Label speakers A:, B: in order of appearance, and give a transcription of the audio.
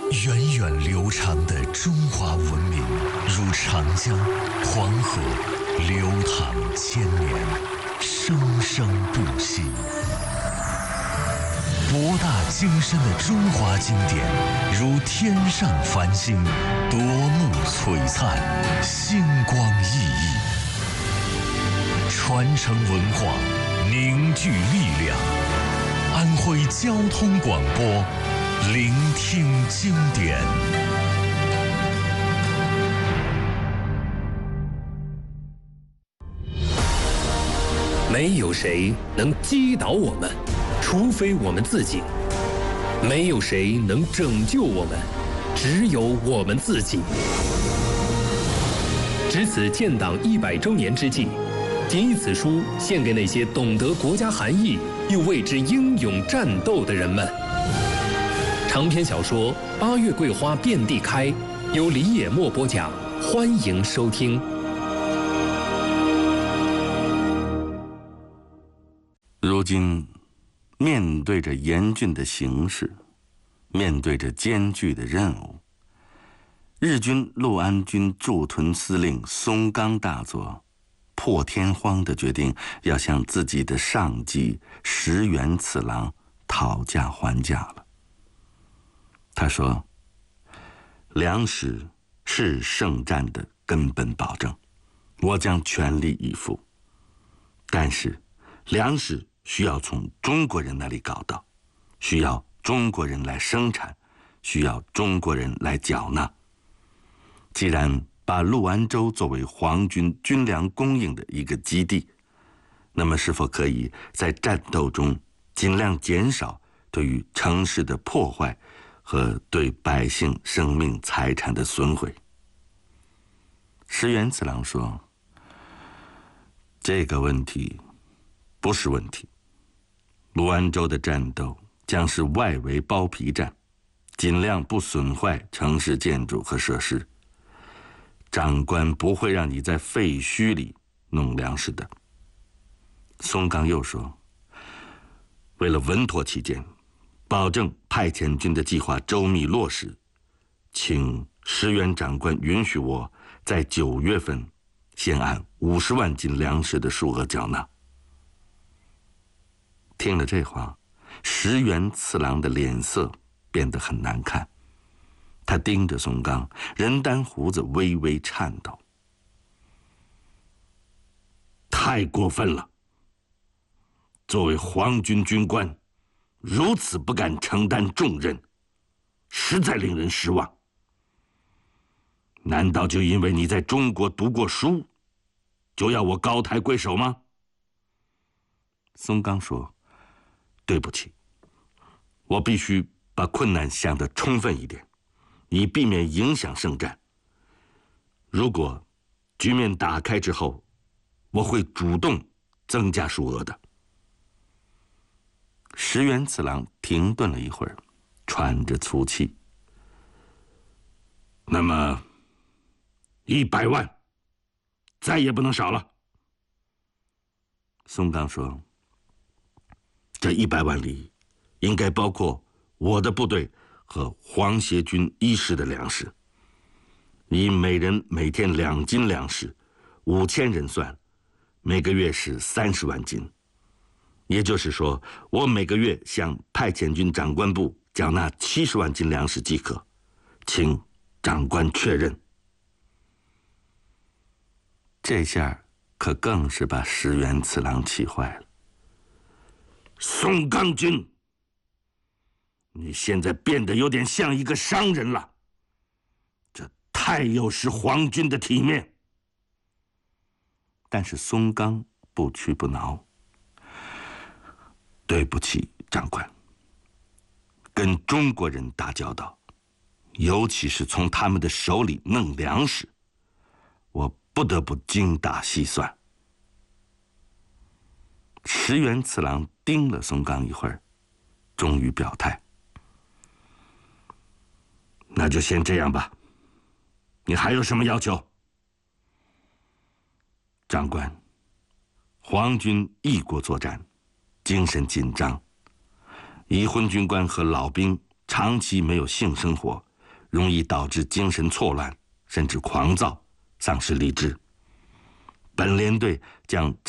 A: 源远流长的中华文明，如长江、黄河，流淌千年，生生不息。博大精深的中华经典，如天上繁星，夺目璀璨，星光熠熠。传承文化，凝聚力量。安徽交通广播，聆听经典。
B: 没有谁能击倒我们，除非我们自己；没有谁能拯救我们，只有我们自己。值此建党100周年之际，谨以此书献给那些懂得国家含义又为之英勇战斗的人们。长篇小说《8月桂花遍地开》，由李野墨播讲，欢迎收听。
C: 如今，面对着严峻的形势，面对着艰巨的任务，日军陆安军驻屯司令松冈大佐破天荒地决定要向自己的上级石原次郎讨价还价了。他说：“粮食是圣战的根本保证，我将全力以赴。但是，粮食需要从中国人那里搞到，需要中国人来生产，需要中国人来缴纳。既然把陆安州作为皇军军粮供应的一个基地，那么是否可以在战斗中尽量减少对于城市的破坏和对百姓生命财产的损毁？”石原次郎说：“这个问题不是问题。陆安州的战斗将是外围包皮战，尽量不损坏城市建筑和设施。长官不会让你在废墟里弄粮食的。”松冈又说：“为了稳妥起见，保证派遣军的计划周密落实，请石原长官允许我在9月份先按50万斤粮食的数额缴纳。”听了这话，石原次郎的脸色变得很难看。他盯着松冈，人丹胡子微微颤抖。太过分了！作为皇军军官，如此不敢承担重任，实在令人失望。难道就因为你在中国读过书，就要我高抬贵手吗？松冈说：“对不起，我必须把困难想得充分一点，以避免影响圣战。如果局面打开之后，我会主动增加数额的。”石原次郎停顿了一会儿，喘着粗气。“那么100万，再也不能少了。”松冈说：“这100万里，应该包括我的部队和皇协军1师的粮食。以每人每天2斤粮食，5000人算，每个月是30万斤。也就是说，我每个月向派遣军长官部缴纳70万斤粮食即可，请长官确认。”这下可更是把石原次郎气坏了。“松冈君，你现在变得有点像一个商人了，这太有失皇军的体面。”但是松冈不屈不挠。“对不起，长官。跟中国人打交道，尤其是从他们的手里弄粮食，我不得不精打细算。”石原次郎盯了松冈一会儿，终于表态：“那就先这样吧。你还有什么要求？”“长官，皇军异国作战，精神紧张，已婚军官和老兵长期没有性生活， 容易导致精神错乱，甚至狂躁，丧失理智。本连队将